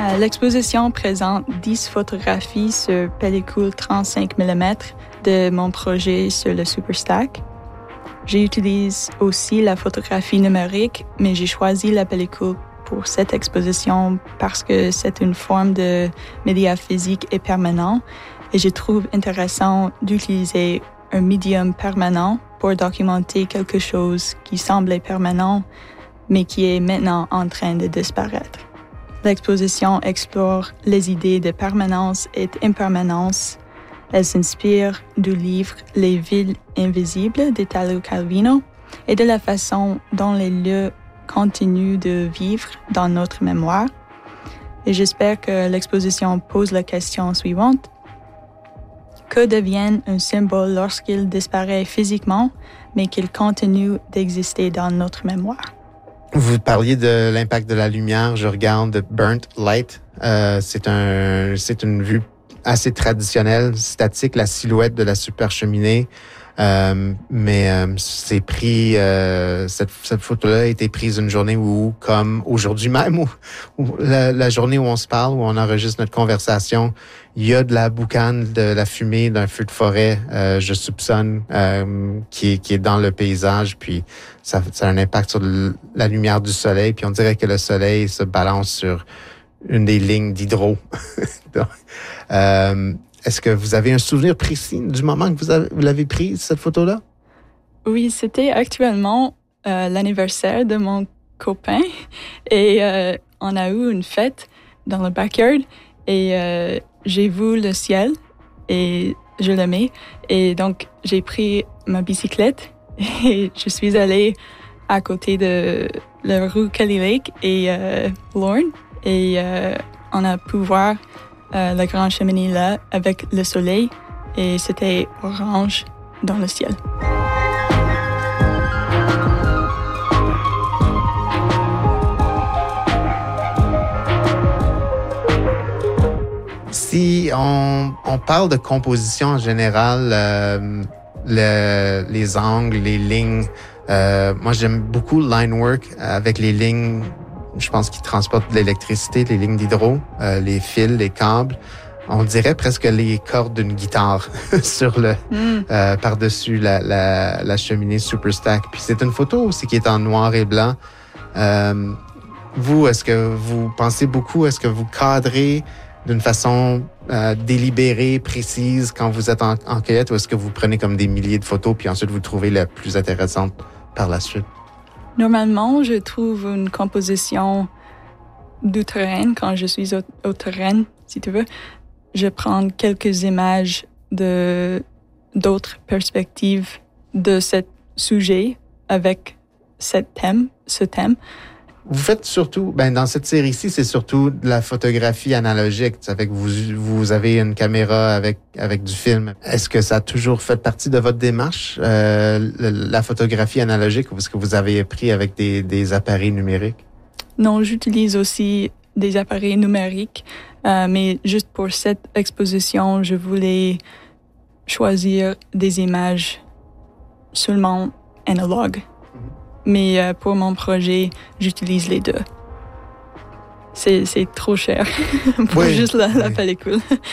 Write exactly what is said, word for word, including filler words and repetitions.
Euh, l'exposition présente dix photographies sur pellicule trente-cinq millimètres de mon projet sur le Superstack. J'utilise aussi la photographie numérique, mais j'ai choisi la pellicule pour cette exposition parce que c'est une forme de média physique et permanent et je trouve intéressant d'utiliser un médium permanent pour documenter quelque chose qui semblait permanent, mais qui est maintenant en train de disparaître. L'exposition explore les idées de permanence et d'impermanence. Elle s'inspire du livre Les villes invisibles d'Italo Calvino et de la façon dont les lieux continuent de vivre dans notre mémoire. Et j'espère que l'exposition pose la question suivante. Que devient un symbole lorsqu'il disparaît physiquement, mais qu'il continue d'exister dans notre mémoire? Vous parliez de l'impact de la lumière. Je regarde Burnt Light. Euh, c'est un, c'est une vue assez traditionnelle, statique, la silhouette de la super cheminée. Euh, mais euh, c'est pris, euh, cette, cette photo-là a été prise une journée où, comme aujourd'hui même, où, où la, la journée où on se parle, où on enregistre notre conversation, il y a de la boucane, de la fumée d'un feu de forêt, euh, je soupçonne, euh, qui est, qui est dans le paysage, puis ça, ça a un impact sur le, la lumière du soleil, puis on dirait que le soleil se balance sur une des lignes d'hydro. Donc, euh, est-ce que vous avez un souvenir précis du moment que vous, avez, vous l'avez prise, cette photo-là? Oui, c'était actuellement euh, l'anniversaire de mon copain et euh, on a eu une fête dans le backyard et euh, j'ai vu le ciel et je l'aimais. Et donc, j'ai pris ma bicyclette et je suis allée à côté de la rue Kelly Lake et euh, Lorne et euh, on a pu voir Euh, la grande cheminée là avec le soleil et c'était orange dans le ciel. Si on, on parle de composition en général, euh, le, les angles, les lignes, euh, moi j'aime beaucoup le line work avec les lignes. Je pense qu'ils transportent de l'électricité, les lignes d'hydro, euh, les fils, les câbles. On dirait presque les cordes d'une guitare sur le mm. euh, par-dessus la, la, la cheminée Superstack. Puis c'est une photo aussi qui est en noir et blanc. Euh, vous, est-ce que vous pensez beaucoup, est-ce que vous cadrez d'une façon euh, délibérée, précise quand vous êtes en, en cueillette, ou est-ce que vous prenez comme des milliers de photos puis ensuite vous trouvez la plus intéressante par la suite? Normalement, je trouve une composition du terrain quand je suis au, au terrain, si tu veux. Je prends quelques images de d'autres perspectives de ce sujet avec ce thème, ce thème. Vous faites surtout, ben dans cette série-ci, c'est surtout de la photographie analogique. Ça fait que vous vous avez une caméra avec avec du film. Est-ce que ça a toujours fait partie de votre démarche, euh, la photographie analogique, ou est-ce que vous avez pris avec des des appareils numériques? Non, j'utilise aussi des appareils numériques, euh, mais juste pour cette exposition, je voulais choisir des images seulement analogues. Mais euh, pour mon projet, j'utilise les deux. C'est, c'est trop cher pour oui, juste la, oui. la pellicule.